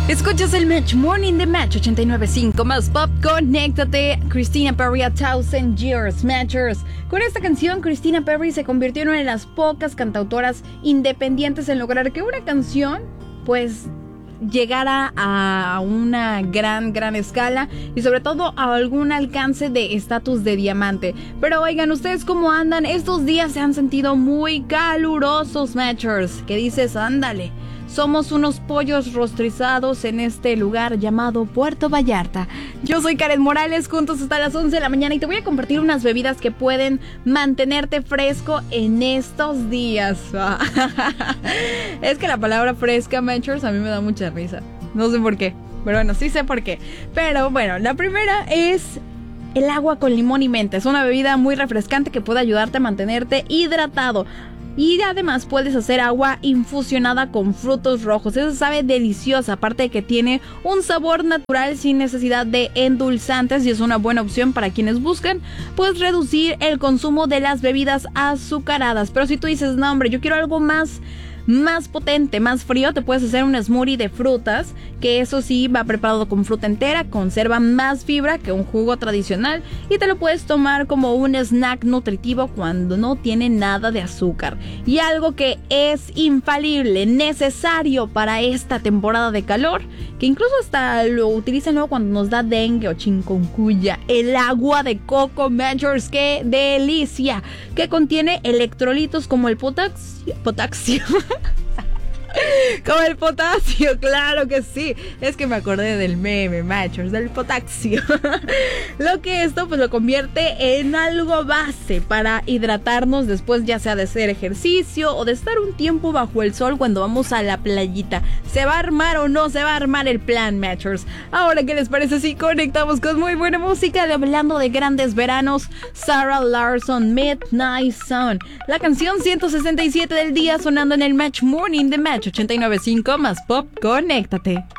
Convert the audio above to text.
Escuchas el Match Morning de Match 89.5 más pop. Conéctate. Christina Perri, A Thousand Years, Matchers. Con esta canción, Christina Perri se convirtió en una de las pocas cantautoras independientes en lograr que una canción, pues, llegara a una gran escala y sobre todo a algún alcance de estatus de diamante. Pero oigan, ¿ustedes cómo andan? Estos días se han sentido muy calurosos, Matchers. ¿Qué dices? Ándale. Somos unos pollos rostrizados en este lugar llamado Puerto Vallarta. Yo soy Karen Morales, juntos hasta las 11 de la mañana y te voy a compartir unas bebidas que pueden mantenerte fresco en estos días. Es que la palabra fresca, Matchers, a mí me da mucha risa. No sé por qué, pero bueno, sí sé por qué. Pero bueno, la primera es el agua con limón y menta. Es una bebida muy refrescante que puede ayudarte a mantenerte hidratado. Y además puedes hacer agua infusionada con frutos rojos. Eso sabe deliciosa, aparte de que tiene un sabor natural sin necesidad de endulzantes y es una buena opción para quienes buscan pues reducir el consumo de las bebidas azucaradas. Pero si tú dices, no hombre, yo quiero algo más potente, más frío, te puedes hacer un smoothie de frutas, que eso sí va preparado con fruta entera, conserva más fibra que un jugo tradicional y te lo puedes tomar como un snack nutritivo cuando no tiene nada de azúcar. Y algo que es infalible, necesario para esta temporada de calor, que incluso hasta lo utilizan luego cuando nos da dengue o chikungunya, el agua de coco, Matchers. ¡Qué delicia! Que contiene electrolitos como el potasio. Como el potasio, claro que sí. Es que me acordé del meme, Matchers, del potasio. Lo que esto pues lo convierte en algo base para hidratarnos después, ya sea de hacer ejercicio o de estar un tiempo bajo el sol cuando vamos a la playita. ¿Se va a armar o no se va a armar el plan, Matchers? Ahora, ¿qué les parece si conectamos con muy buena música? Hablando de grandes veranos, Sarah Larsson, Midnight Sun. La canción 167 del día sonando en el Match Morning de Match 89.5 más pop. Conéctate.